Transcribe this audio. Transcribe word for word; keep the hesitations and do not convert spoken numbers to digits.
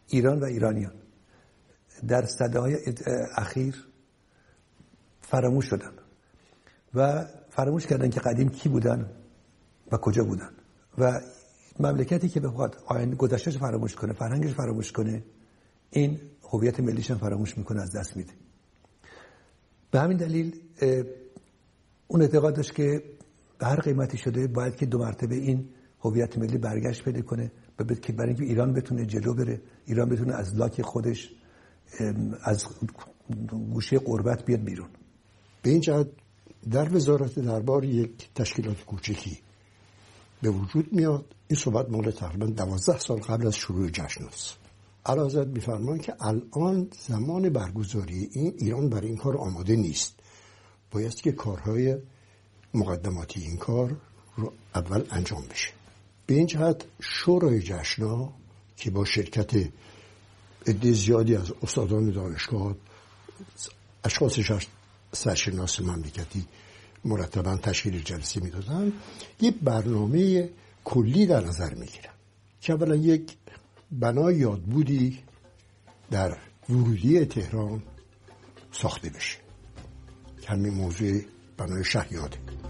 ایران و ایرانیان در سده‌های اخیر فراموش شدن و فراموش کردن که قدیم کی بودن و کجا بودن و مملکتی که بخواد آینده گذشته‌اش فراموش کنه، فرهنگش فراموش کنه، این هویت ملیش هم فراموش میکنه، از دست میده. به همین دلیل اون اعتقاد داشت که به هر قیمتی شده باید که دو مرتبه این هویت ملی برگشت پیدا کنه که برای اینکه ایران بتونه جلو بره، ایران بتونه از لاک خودش از گوشه غربت بیاد بیرون. به این جهت در وزارت دربار یک تشکیلات کوچکی به وجود میاد. این صحبت مال تقریبا دوازده سال قبل از شروع جشن است. اعلیحضرت میفرمایند که الان زمان برگزاری این ایران برای این کار آماده نیست. بایست که کارهای مقدماتی این کار رو اول انجام بشه. به این جهت شورای جشن‌ها که با شرکت عده زیادی از استادان دانشگاه، اشخاص سرشناس مملکتی مرتبا تشکیل جلسه میدادن، یک برنامه کلی در نظر میگیرن که اولا یک بنای یادبودی در ورودی تهران ساخته بشه که همین موضوع بنای شهیاده.